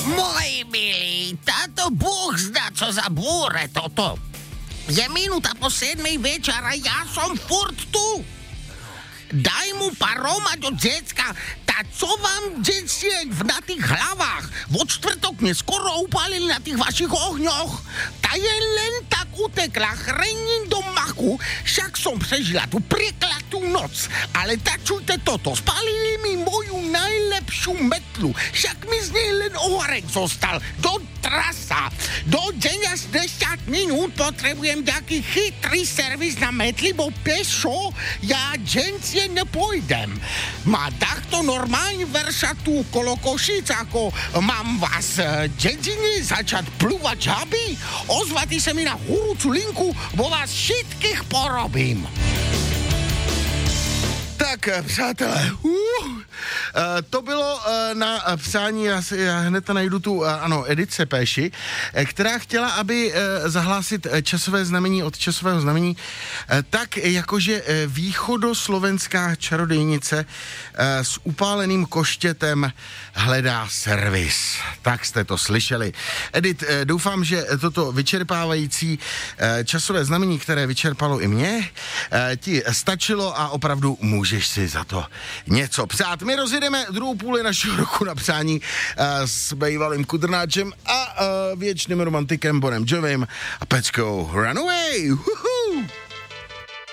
Moji milí, táto Bůh zná, co za bůre toto. Je minuta po 7 večera, já som furt tu. Daj mu paroma do děcka, ta co vám děti na těch hlavách? Od čtvrtok mě skoro upálili na těch vašich ohňoch. Ta je len tak utekla chrením do machu, však som přežila tu preklatou noc. Ale tačujte toto, spálili mi moju najlepšiu metlu, však mi z nej len oharek zostal. Do trasa, do dňa z 10 minút potrebujem taký chytrý servis na metli, bo pešo ja džencie nepojdem. Má takto normálne veršatú kolo Košic, ako mám vás dedine začať plúvať žaby? Ozvatý sa mi na horúcu linku, bo vás všetkých porobím. Tak, přátelé, to bylo na psání, já hned najdu tu, Edice Péši, která chtěla, aby zahlásit časové znamení od časového znamení, tak jakože východoslovenská čarodejnice s upáleným koštětem hledá servis. Tak jste to slyšeli. Edit, doufám, že toto vyčerpávající časové znamení, které vyčerpalo i mě, ti stačilo a opravdu můžeš si za to něco přát. My rozjedeme druhou půli našeho roku na přání s bývalým kudrnáčem a věčným romantikem Bonem Jovim a peckou Runaway.